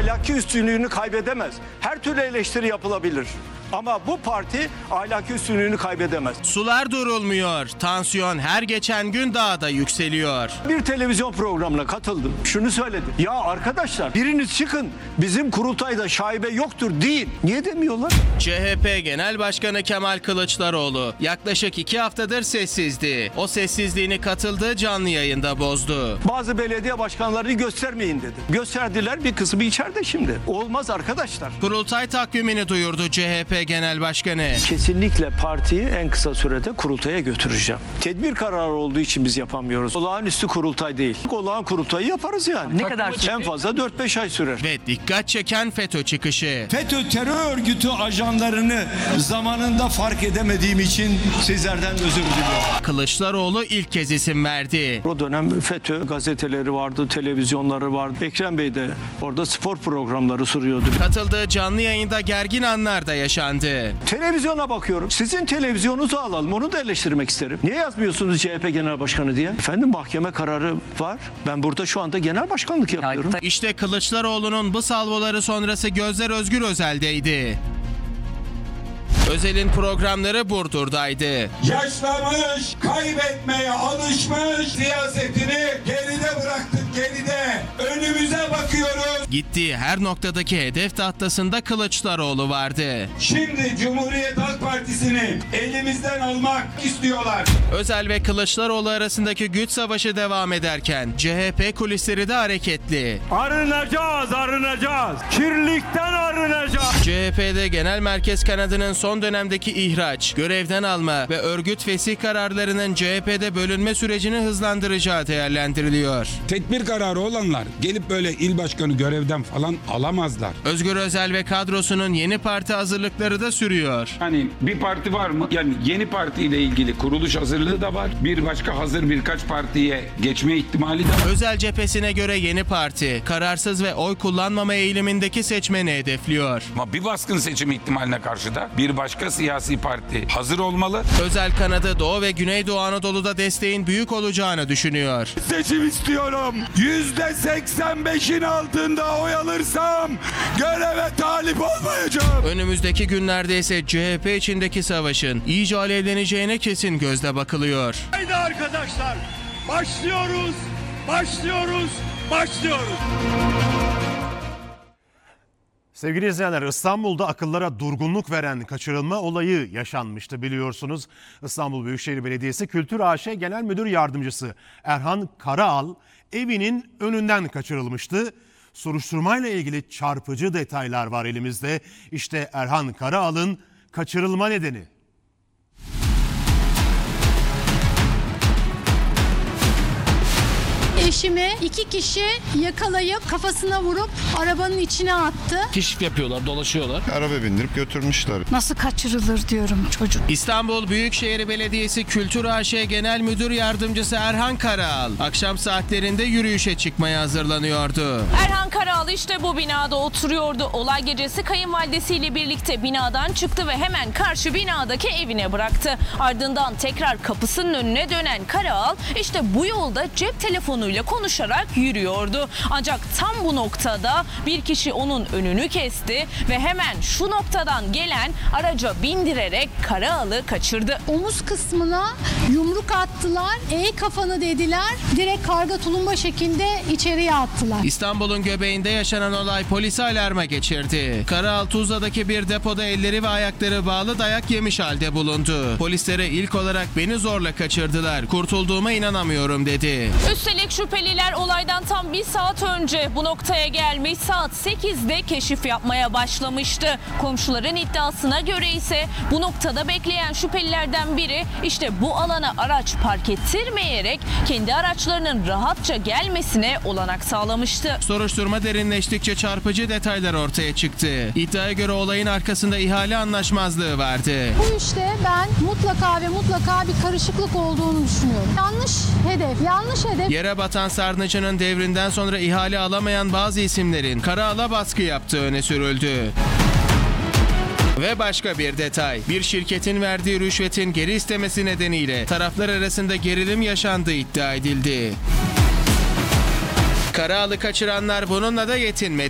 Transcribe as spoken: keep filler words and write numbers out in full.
ahlaki üstünlüğünü kaybedemez. Her türlü eleştiri yapılabilir. Ama bu parti ahlaki üstünlüğünü kaybedemez. Sular durulmuyor. Tansiyon her geçen gün daha da yükseliyor. Bir televizyon programına katıldım. Şunu söyledi. Ya arkadaşlar biriniz çıkın. Bizim kurultayda şaibe yoktur deyin. Niye demiyorlar? C H P Genel Başkanı Kemal Kılıçdaroğlu yaklaşık iki haftadır sessizdi. O sessizliğini katıldığı canlı yayında bozdu. Bazı belediye başkanlarını göstermeyin dedi. Gösterdiler, bir kısmı içeride şimdi. Olmaz arkadaşlar. Kurultay takvimini duyurdu C H P Genel Başkanı. Kesinlikle partiyi en kısa sürede kurultaya götüreceğim. Tedbir kararı olduğu için biz yapamıyoruz. Olağanüstü kurultay değil. Olağan kurultayı yaparız yani. Ne kadar sürer? En fazla dört beş ay sürer. Ve dikkat çeken FETÖ çıkışı. FETÖ terör örgütü ajanlarını zamanında fark edemediğim için sizlerden özür diliyorum. Kılıçdaroğlu ilk kez isim verdi. O dönem FETÖ gazeteleri vardı, televizyonları vardı. Ekrem Bey de orada spor programları sunuyordu. Katıldığı canlı yayında gergin anlar da yaşandı. Televizyona bakıyorum. Sizin televizyonunuzu alalım. Onu da eleştirmek isterim. Niye yazmıyorsunuz C H P Genel Başkanı diye? Efendim mahkeme kararı var. Ben burada şu anda genel başkanlık yapıyorum. İşte Kılıçdaroğlu'nun bu salvoları sonrası gözler Özgür Özel'deydi. Özel'in programları Burdur'daydı. Yaşlamış, kaybetmeye alışmış, siyasetini geride bıraktık, geride. Önümüze bakıyoruz. Gittiği her noktadaki hedef tahtasında Kılıçdaroğlu vardı. Şimdi Cumhuriyet Halk Partisi'ni elimizden almak istiyorlar. Özel ve Kılıçdaroğlu arasındaki güç savaşı devam ederken C H P kulisleri de hareketli. Arınacağız, arınacağız. Kirlilikten arınacağız. C H P'de Genel Merkez kanadının son dönemdeki ihraç, görevden alma ve örgüt fesih kararlarının C H P'de bölünme sürecini hızlandıracağı değerlendiriliyor. Tedbir kararı olanlar gelip böyle il başkanı görevden falan alamazlar. Özgür Özel ve kadrosunun yeni parti hazırlıkları da sürüyor. Hani bir parti var mı? Yani yeni partiyle ilgili kuruluş hazırlığı da var. Bir başka hazır birkaç partiye geçme ihtimali de var. Özel cephesine göre yeni parti, kararsız ve oy kullanmama eğilimindeki seçmeni hedefliyor. Ama bir baskın seçim ihtimaline karşı da bir başka siyasi parti hazır olmalı. Özel kanadı Doğu ve Güneydoğu Anadolu'da desteğin büyük olacağını düşünüyor. Seçim istiyorum. yüzde seksen beşin altında oy alırsam göreve talip olmayacağım. Önümüzdeki günlerde ise C H P içindeki savaşın iyice alevleneceğine kesin gözle bakılıyor. Haydi arkadaşlar, başlıyoruz, başlıyoruz, başlıyoruz. Sevgili izleyenler, İstanbul'da akıllara durgunluk veren kaçırılma olayı yaşanmıştı biliyorsunuz. İstanbul Büyükşehir Belediyesi Kültür A Ş Genel Müdür Yardımcısı Erhan Karaal evinin önünden kaçırılmıştı. Soruşturmayla ilgili çarpıcı detaylar var elimizde. İşte Erhan Karaal'ın kaçırılma nedeni. Eşimi iki kişi yakalayıp kafasına vurup arabanın içine attı. Keşif yapıyorlar, dolaşıyorlar. Araba bindirip götürmüşler. Nasıl kaçırılır diyorum çocuk. İstanbul Büyükşehir Belediyesi Kültür A Ş Genel Müdür Yardımcısı Erhan Karaal akşam saatlerinde yürüyüşe çıkmaya hazırlanıyordu. Erhan Karaal işte bu binada oturuyordu. Olay gecesi kayınvalidesiyle birlikte binadan çıktı ve hemen karşı binadaki evine bıraktı. Ardından tekrar kapısının önüne dönen Karaal işte bu yolda cep telefonuyla konuşarak yürüyordu. Ancak tam bu noktada bir kişi onun önünü kesti ve hemen şu noktadan gelen araca bindirerek Karaal'ı kaçırdı. Omuz kısmına yumruk attılar. Ey kafanı dediler. Direkt karga tulumba şekilde içeriye attılar. İstanbul'un göbeğinde yaşanan olay polisi alarma geçirdi. Karaal Tuzla'daki bir depoda elleri ve ayakları bağlı dayak yemiş halde bulundu. Polislere ilk olarak beni zorla kaçırdılar. Kurtulduğuma inanamıyorum dedi. Üstelik şüpheliler olaydan tam bir saat önce bu noktaya gelmiş, saat sekizde keşif yapmaya başlamıştı. Komşuların iddiasına göre ise bu noktada bekleyen şüphelilerden biri işte bu alana araç park ettirmeyerek kendi araçlarının rahatça gelmesine olanak sağlamıştı. Soruşturma derinleştikçe çarpıcı detaylar ortaya çıktı. İddiaya göre olayın arkasında ihale anlaşmazlığı vardı. Bu işte ben mutlaka ve mutlaka bir karışıklık olduğunu düşünüyorum. Yanlış hedef, yanlış hedef. Yere batan sarnıcının devrinden sonra ihale alamayan bazı isimlerin Karaal'a baskı yaptığı öne sürüldü. Ve başka bir detay. Bir şirketin verdiği rüşvetin geri istemesi nedeniyle taraflar arasında gerilim yaşandığı iddia edildi. Karaal'ı kaçıranlar bununla da yetinmedi.